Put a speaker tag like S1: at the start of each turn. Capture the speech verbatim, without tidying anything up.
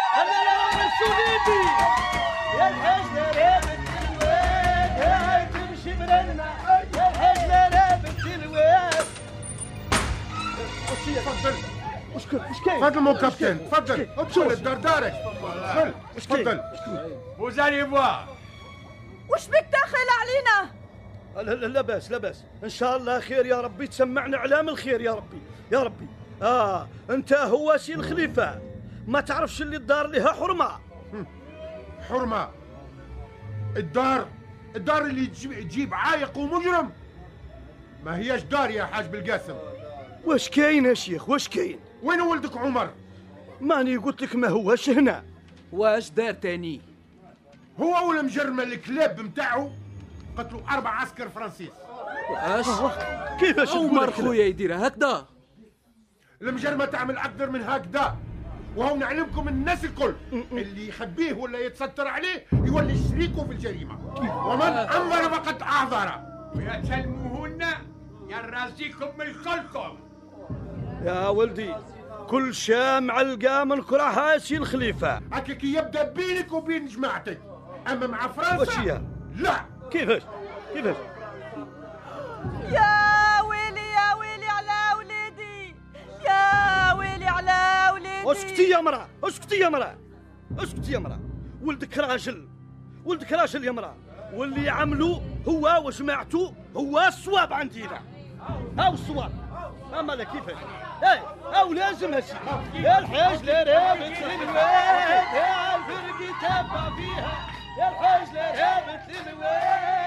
S1: هلا لا مسؤوليتي يا الحاج لا بنت الواد هاي تمشي برنا يا الحاج لا بنت الواد. وش هي؟ تفضل. وش كاين؟ وش كاين؟
S2: تفضل مو كابتن، تفضل ادخل الدار دارك. تفضل تفضل.
S3: وزاني بوا
S4: وش بك داخل علينا؟
S1: لا لا لا باس لا باس، ان شاء الله خير يا ربي، تسمعنا اعلام الخير يا ربي يا ربي. اه انت هو سي الخليفه، ما تعرفش اللي الدار لها حرمه.
S2: حرمه؟ الدار الدار اللي تجيب عايق ومجرم ما هيش دار يا حاج بالقاسم.
S1: واش كاين يا شيخ؟ واش كاين؟
S2: وين ولدك عمر؟
S1: ماني قلت لك ما هوش هنا.
S5: واش دار تاني؟
S2: هو ولا مجرم الكلاب متاعه قتلوا اربع عسكر فرنسيس.
S5: واش
S1: كيفاش
S5: عمر خويا يدير هكذا؟
S2: المجرمه تعمل اكثر من هكذا، وهو نعلمكم الناس الكل اللي يخبيه ولا يتستر عليه يولي شريكه في الجريمه، ومن انظر فقد اعذر.
S3: ويتسلموهن يرازيكم من كلكم.
S1: يا ولدي كل شام علقه من كرهها سي الخليفه.
S2: هكاك يبدا بينك وبين جماعتك، اما مع فرنسا
S1: واش هي؟
S2: لا.
S1: كيفاش كيفاش؟
S4: يا ويلي يا ويلي على وليدي، يا ويلي على وليدي.
S1: اسكتي يا مرأة، اسكتي يا مرأة، اسكتي يا مرأة. ولدك راجل، ولدك راجل يا مرأة، واللي عملوا هو وجماعته هو الصواب عندنا. هاو الصواب. اما لا كيفاش؟ اي او لازم هالشي. يا الحاج لا رابط الواد، يا الفرق تبع فيها، يا الحاج لا رابط الواد.